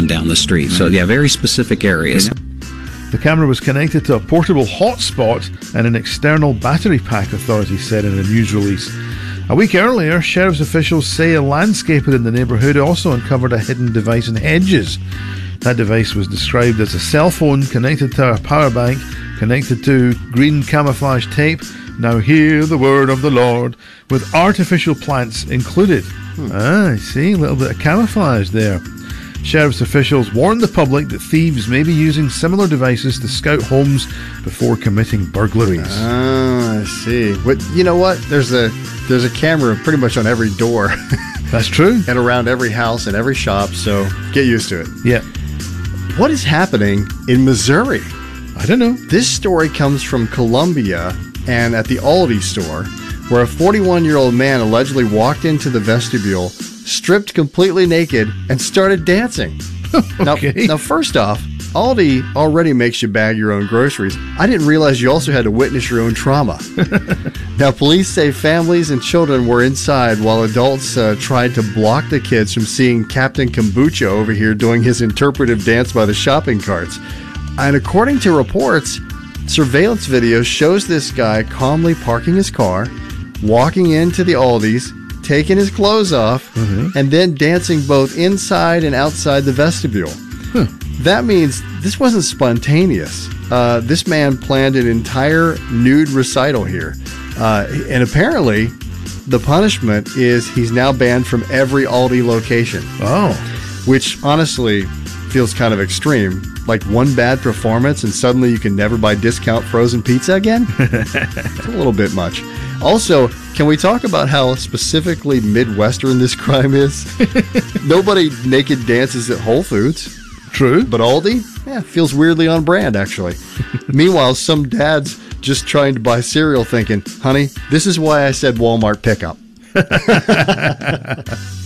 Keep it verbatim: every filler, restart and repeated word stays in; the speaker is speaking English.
run down the street. So, yeah, very specific areas. The camera was connected to a portable hotspot and an external battery pack, authorities said in a news release. A week earlier, sheriff's officials say a landscaper in the neighbourhood also uncovered a hidden device in hedges. That device was described as a cell phone connected to a power bank, connected to green camouflage tape. Now hear the word of the Lord, with artificial plants included. Hmm. Ah, I see, a little bit of camouflage there. Sheriff's officials warned the public that thieves may be using similar devices to scout homes before committing burglaries. Ah, I see. But you know what? There's a there's a camera pretty much on every door. That's true. And around every house and every shop, so get used to it. Yeah. What is happening in Missouri? I don't know. This story comes from Columbia and at the Aldi store, where a forty-one-year-old man allegedly walked into the vestibule, stripped completely naked, and started dancing. Okay. Now, now, first off, Aldi already makes you bag your own groceries. I didn't realize you also had to witness your own trauma. Now, police say families and children were inside while adults uh, tried to block the kids from seeing Captain Kombucha over here doing his interpretive dance by the shopping carts. And according to reports, surveillance video shows this guy calmly parking his car, walking into the Aldi's, taking his clothes off, mm-hmm. and then dancing both inside and outside the vestibule. Huh. That means this wasn't spontaneous. Uh, this man planned an entire nude recital here. Uh, and apparently, the punishment is he's now banned from every Aldi location. Oh. Which, honestly, feels kind of extreme. Like one bad performance and suddenly you can never buy discount frozen pizza again? It's a little bit much. Also, can we talk about how specifically Midwestern this crime is? Nobody naked dances at Whole Foods. True. But Aldi? Yeah, feels weirdly on brand, actually. Meanwhile, some dad's just trying to buy cereal thinking, honey, this is why I said Walmart pickup.